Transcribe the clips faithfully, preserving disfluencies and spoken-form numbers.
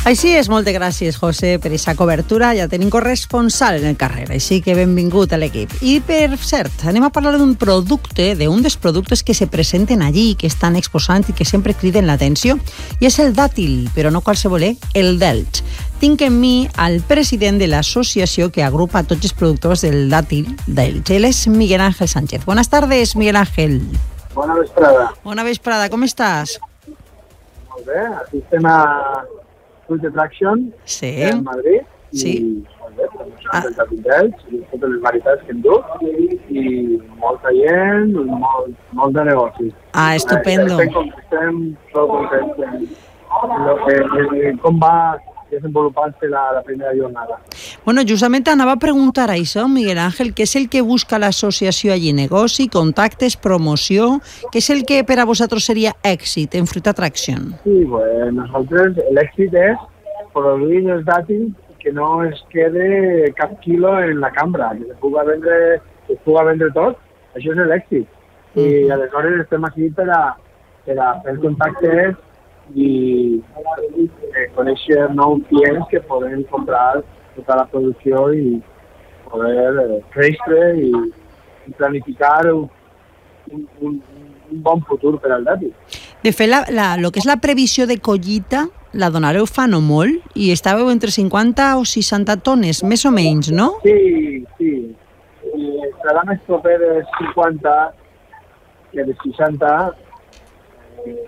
Així és, moltes gràcies, José, per aquesta cobertura. Ja tenim corresponsal en el carrer, així que benvingut a l'equip. I, per cert, anem a parlar d'un producte, d'un dels productes que se presenten allí, que estan exposant i que sempre criden l'atenció, i és el dàtil, però no qualsevol, eh? El d'Elx. Tinc en mi al president de l'associació que agrupa tots els productors del dàtil d'Elx. Ell és Miguel Ángel Sánchez. Buenas tardes, Miguel Ángel. Bona vesprada. Bona vesprada, com estàs? Molt bé, aquí estem a Fruit Attraction, sí. en Madrid, i sí. molt bé, promocionant ah. el dàtil d'Elx, i totes les varietats que hem dut, i molta gent, i molt, molt de negoci. Ah, estupendo. Eh, estem, estem prou contents en, en, en com va desenvolupant-se la, la primera jornada. Bueno, justament anava a preguntar això, Miguel Ángel, què és el que busca l'associació allí? Negoci, contactes, promoció? Què és el que per a vosaltres seria èxit en Fruit Attraction? Sí, pues nosaltres l'èxit és produir els dàtils que no es quede cap quilo en la cambra, que se puga vendre, que es puga vendre tot. Això és l'èxit. Mm. I aleshores estem aquí per a, per a fer contactes i eh, conèixer nous clients que poden comprar tota la producció i poder eh, créixer i, i planificar un, un, un bon futur per al dàtil. De fet, la, la, lo que és la previsió de collita la donareu fa no molt i estàveu entre cinquanta o seixanta tones, més o menys, no? Sí, sí. I serà més proper de cinquanta que de seixanta. Eh,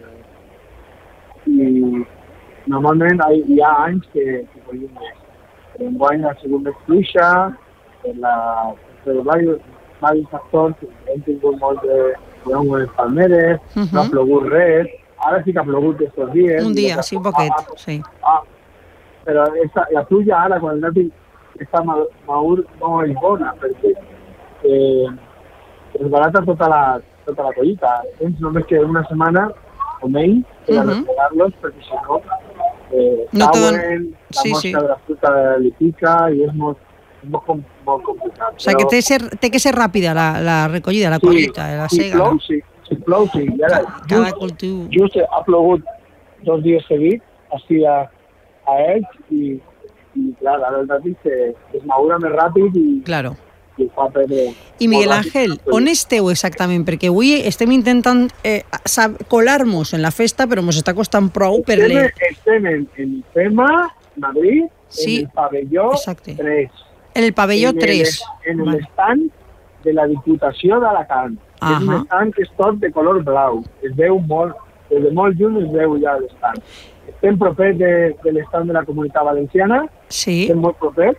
i normalment hi ha anys que, que podríem més. Enguany ha sigut més fluixa, per la, per diversos, diversos factors, hem tingut molt de, de ongles palmeres, uh -huh. no ha plogut res, ara sí que ha plogut estos dies. Un dia, sí, un poquet, ah, sí. Ah, però esta, la pluja ara, quan el dàtil està madur, no és bona, perquè eh, es barata tota la, tota la collita. Tens només que una setmana o menys per a despegar-los, perquè si no, eh, no cauen, la sí, mosca sí. de la fruta li pica i és molt, molt, molt complicat. O sigui que té, ser, té que ser ràpida la, la recollida, la collita, sí, la si sega. Plou, sí, si plou, sí. I ara, cada just, cultiu... just ha plogut dos dies seguits, així a, a Elx, i, i clar, ara el dàtil es, es madura més ràpid i... Claro. De, I Miguel Ángel, on esteu exactament? Perquè avui estem intentant eh, colar-nos en la festa, però ens està costant prou per... Estem, le... estem en, en FEMA, Madrid, sí, en el pavelló exacte. tres. En el pavelló en tres. El, en vale. L'estand de la Diputació d'Alacant. Uh -huh. És un estand que és tot de color blau. Es veu molt, des de molt junt es veu ja l'estant. Estem propers de, de l'estant de la Comunitat Valenciana, sí. Estem molt propers,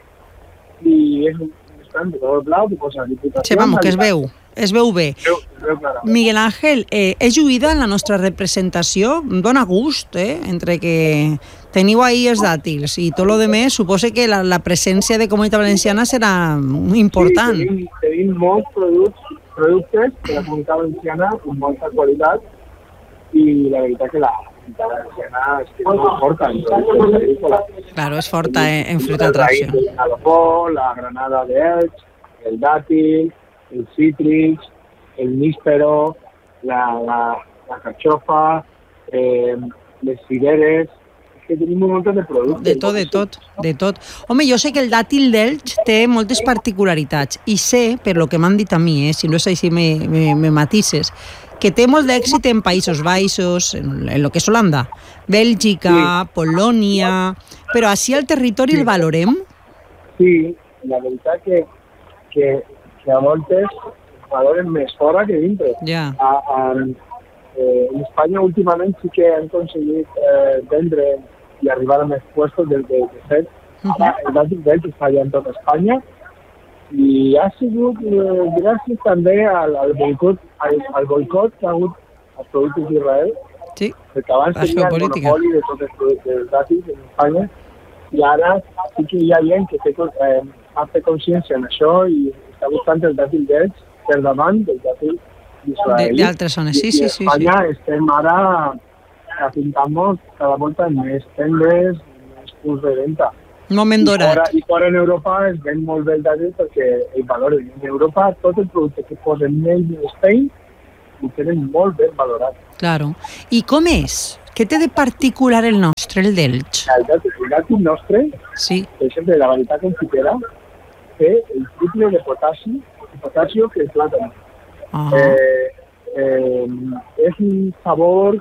i és un de color blau que posa Diputació. Sí, vamos, que es veu, es veu bé. Es veu, es veu Miguel Ángel, eh, és lluïda en la nostra representació? Dóna gust, eh? Entre que teniu ahí els dàtils i tot lo demés, suposa que la, la presència de Comunitat Valenciana serà important. Sí, tenim, tenim molts productes, productes de la Comunitat Valenciana amb molta qualitat i la veritat que la Comunitat Valenciana és molt forta. Claro, és forta en, en Fruit Attraction. El la granada d'Elx, el dàtil, el cítrix, el níspero, la, la, la carxofa, eh, les cireres... que tenim un munt de productes. De tot, de tot, de tot. Home, jo sé que el dàtil d'Elx té moltes particularitats i sé, per lo que m'han dit a mi, eh, si no és així me, me, me matises, que té molt d'èxit en Països Baixos, en, en lo que és Holanda, Bèlgica, sí. Polònia... Però així al territori sí. El valorem? Sí, la veritat que, que, que a voltes valoren més fora que dintre. Ja. A, a, eh, en Espanya últimament sí que han aconseguit eh, vendre i arribar a més puestos del que de fet. Uh -huh. Ara el dàtil d'Elx està ja en tota Espanya i ha sigut eh, gràcies també al, al boicot al, al boicot que ha hagut als productes d'Israel. Sí, perquè abans tenia el monopoli de tots els productes dàtils en Espanya i ara sí que hi ha gent que té, eh, ha fet consciència en això i està buscant el dàtil d'Elx per davant del dàtil d'Israel. D'altres zones, sí, sí, sí. I a Espanya sí. Estem ara apuntant-nos cada volta en més tendes, més punts de venda. Un moment dorat. I fora, i fora en Europa es ven molt bé el dàtil perquè el valor en Europa, tot el producte que posen Made in Spain ho tenen molt ben valorat. Claro. I com és? Què té de particular el nostre, el d'Elx? El dàtil, el dàtil nostre, sí. Per exemple, la varietat confitera, té el triple de potassi, potasio que el plàtan. Uh-huh. eh, eh, és un sabor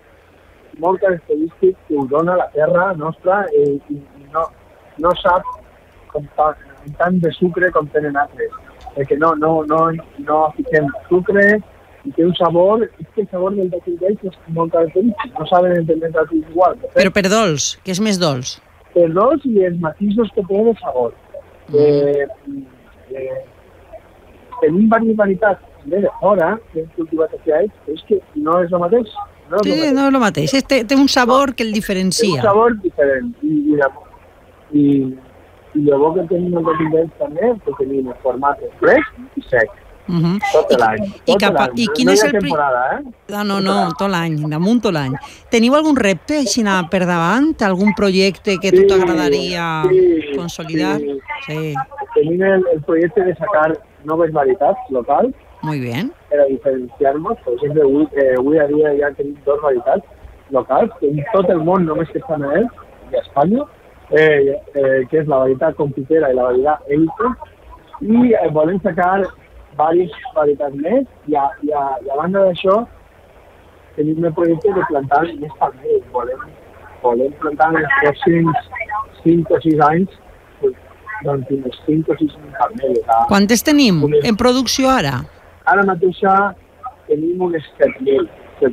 molt característic que ho dona la terra nostra eh, i no, no sap com ta, tant de sucre com tenen altres. Perquè no, no, no, no fiquem sucre i té un sabor, és que el sabor del dàtil d'Elx és molt característic, no saben entendre el dàtil igual. De fet, però per dolç, que és més dolç? Per dolç i els matisos que té de sabor. Mm. Eh, eh, tenim diverses varietats de fora que hem cultivat aquí a Elx, però és que no és el mateix. No és sí, el mateix. no és el mateix. Té, té un sabor que el diferencia. Té un sabor diferent. I, i, la, i, i el bo que tenim el dàtil d'Elx també, que tenim el format fresc i sec. Uh-huh. Tot l'any. I, cap a, i quin no és hi ha el pri... temporada, eh? No, no, no, tot l'any, damunt tot l'any. Teniu algun repte així per davant? Algun projecte que a tu t'agradaria sí, consolidar? Sí. sí. Tenim el, el projecte de sacar noves varietats locals. Muy bien. Per a diferenciar-nos. Per exemple, avui, eh, avui a dia ja tenim dues varietats locals, que en tot el món només que estan a Elx i a Espanya, eh, eh, que és la varietat confitera i la varietat Elite, i eh, volem sacar diverses varietats més, i a, i a, i a banda d'això tenim el projecte de plantar més palmeres. Volem, volem plantar en els pròxims cinc o sis anys doncs unes cinc o sis palmeres. A... Quantes tenim unes... en producció ara? Ara mateixa tenim unes set mil.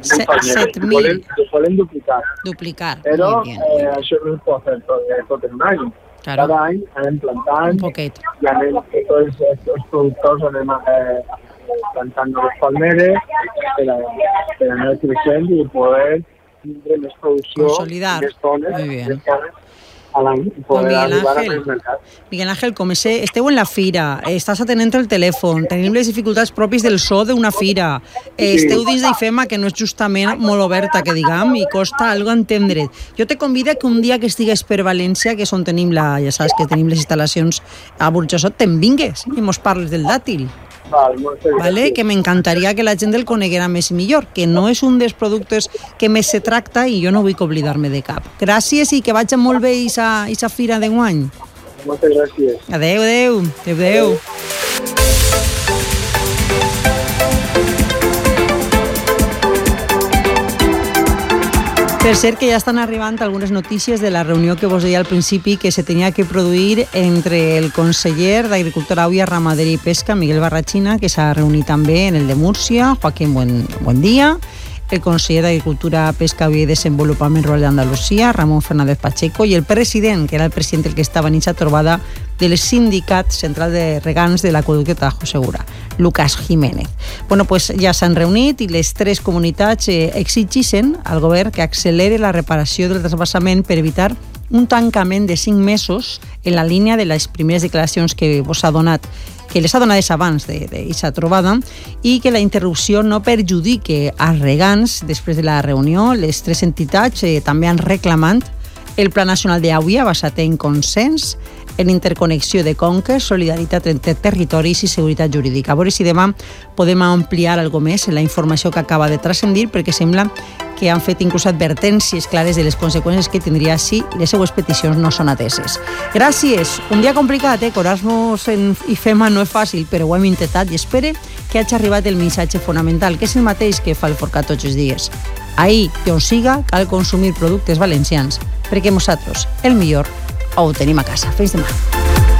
set mil. Volem, volem duplicar. Duplicar. Però eh, això no es pot fer tot, eh, tot en un any. Claro. Cada any anem plantant un poquet. I anem, tots els productors anem eh, plantant noves palmeres per, a, per anar creixent i poder tindre més producció, consolidar. més tones, més tones a l'any i poder Miguel arribar Ángel, al mercat. Miguel Ángel, com és, esteu en la fira, estàs atenent el telèfon, tenim les dificultats pròpies del so d'una fira, eh, esteu dins d'IFEMA, que no és justament molt oberta, que diguem, i costa algo entendre. Jo te convido que un dia que estigues per València, que és on tenim la, ja saps que tenim les instal·lacions a Burjassot, te'n vingues i mos parles del dàtil. Vale, vale? Que m'encantaria que la gent el coneguera més i millor, que no és un dels productes que més se tracta i jo no vull oblidar-me de cap. Gràcies i que vagi molt bé aquesta fira d'enguany. Moltes gràcies. Adéu, adéu. Adéu, adéu. Per cert, que ja estan arribant algunes notícies de la reunió que vos deia al principi que se tenia que produir entre el conseller d'Agricultura, Aigua, Ramaderia i Pesca, Miguel Barrachina, que s'ha reunit també en el de Múrcia, Joaquín Buen, buen dia, el conseller d'Agricultura, Pesca, Aigua i Desenvolupament Rural d'Andalusia, Ramon Fernández Pacheco, i el president, que era el president el que estava en aquesta trobada del Sindicat Central de Regants de l'Aqüeducte Tajo Segura, Lucas Jiménez. Bueno, pues ja s'han reunit i les tres comunitats eh, exigixen al govern que acceleri la reparació del transvasament per evitar un tancament de cinc mesos en la línia de les primeres declaracions que vos ha donat, que les ha donades abans d'aquesta trobada, i que la interrupció no perjudique als regants. Després de la reunió, les tres entitats eh, també han reclamant el Pla Nacional d'Aigua basat en consens, en interconnexió de conques, solidaritat entre territoris i seguretat jurídica. A veure si demà podem ampliar alguna més en la informació que acaba de transcendir, perquè sembla que han fet inclús advertències clares de les conseqüències que tindria si les seues peticions no són ateses. Gràcies. Un dia complicat, eh? Corar-nos en IFEMA no és fàcil, però ho hem intentat i espero que hagi arribat el missatge fonamental, que és el mateix que fa el Forcat tots els dies. Ahir, que on siga, cal consumir productes valencians, perquè nosaltres el millor ho tenim a casa. Fins demà.